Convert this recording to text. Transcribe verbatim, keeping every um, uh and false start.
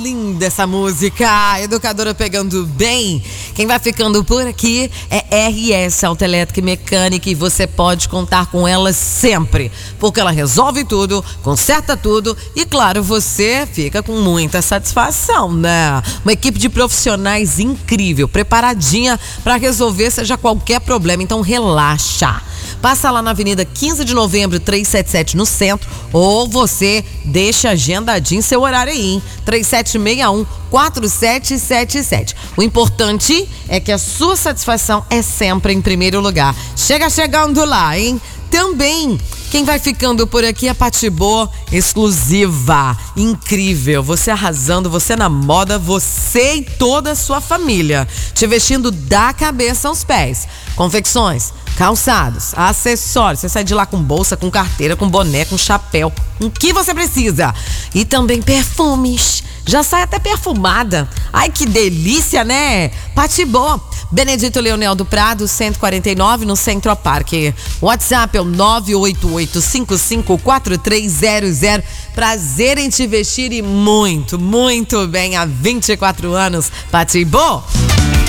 linda essa música, educadora pegando bem. Quem vai ficando por aqui é R S Autoelétrica e Mecânica e você pode contar com ela sempre, porque ela resolve tudo, conserta tudo e, claro, você fica com muita satisfação, né? Uma equipe de profissionais incrível, preparadinha para resolver seja qualquer problema, então relaxa. Passa lá na Avenida quinze de Novembro, trezentos e setenta e sete no centro, ou você deixa agendadinho seu horário aí, hein? três sete seis um, quatro sete sete sete. O importante é que a sua satisfação é sempre em primeiro lugar. Chega chegando lá, hein? Também, quem vai ficando por aqui é Patibô, exclusiva, incrível, você arrasando, você na moda, você e toda a sua família, te vestindo da cabeça aos pés. Confecções, calçados, acessórios, você sai de lá com bolsa, com carteira, com boné, com chapéu, com o que você precisa. E também perfumes, já sai até perfumada. Ai, que delícia, né? Patibô, Benedito Leonel do Prado, cento e quarenta e nove, no Centro Parque. WhatsApp é o nove oito oito, cinco cinco quatro três zero zero. Prazer em te vestir e muito, muito bem há vinte e quatro anos. Patibô!